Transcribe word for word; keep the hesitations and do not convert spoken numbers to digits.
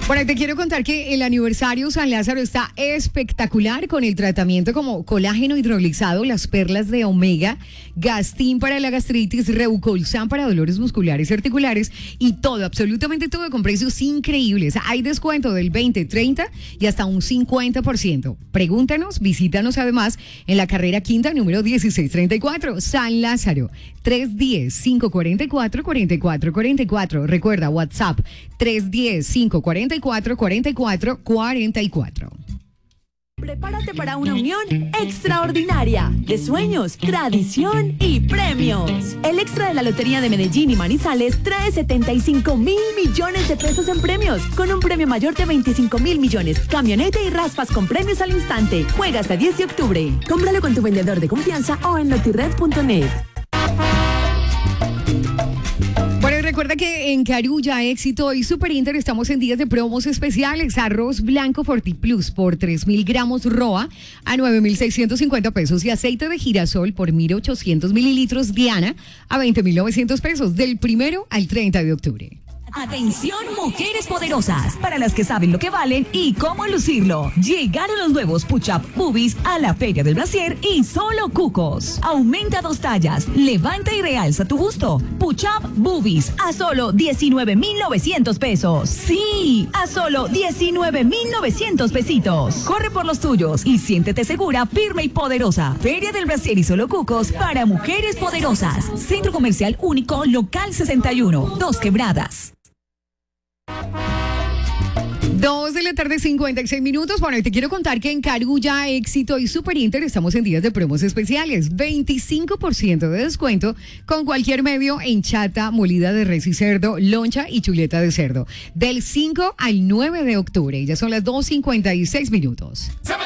Bueno, te quiero contar que el aniversario San Lázaro está espectacular con el tratamiento como colágeno hidrolizado, las perlas de omega, Gastin para la gastritis, Reucolsan para dolores musculares y articulares y todo, absolutamente todo con precios increíbles. Hay descuento del veinte, treinta y hasta un cincuenta por ciento. Pregúntanos, visítanos además en la carrera quinta número dieciséis treinta y cuatro, San Lázaro, tres uno cero, cinco cuatro cuatro, cuatro cuatro cuatro cuatro. Recuerda, WhatsApp tres uno cero, cinco cuatro cuatro, cuatro cuatro cuatro cuatro. Prepárate para una unión extraordinaria de sueños, tradición y premios. El extra de la Lotería de Medellín y Manizales trae setenta y cinco mil millones de pesos en premios, con un premio mayor de veinticinco mil millones, camioneta y raspas con premios al instante. Juega hasta diez de octubre. Cómpralo con tu vendedor de confianza o en lotired punto net. Bueno, y recuerda que en Carulla, Éxito y Super Inter estamos en días de promos especiales. Arroz blanco Forti Plus por tres mil gramos R O A a nueve mil seiscientos cincuenta pesos y aceite de girasol por mil ochocientos mililitros Diana a veinte mil novecientos pesos del primero al treinta de octubre. Atención, mujeres poderosas, para las que saben lo que valen y cómo lucirlo. Llegaron los nuevos Push-Up Boobies a la Feria del Brasier y solo cucos. Aumenta dos tallas, levanta y realza tu busto. Push-Up Boobies a solo diecinueve mil novecientos pesos. Sí, a solo diecinueve mil novecientos pesitos. Corre por los tuyos y siéntete segura, firme y poderosa. Feria del Brasier y solo cucos para mujeres poderosas. Centro Comercial Único, Local sesenta y uno, Dos Quebradas. Dos de la tarde, cincuenta y seis minutos. Bueno, y te quiero contar que en Carulla, Éxito y Super Inter estamos en días de promos especiales. veinticinco por ciento de descuento con cualquier medio en chata, molida de res y cerdo, loncha y chuleta de cerdo. Del cinco al nueve de octubre. Ya son las dos cincuenta y seis minutos.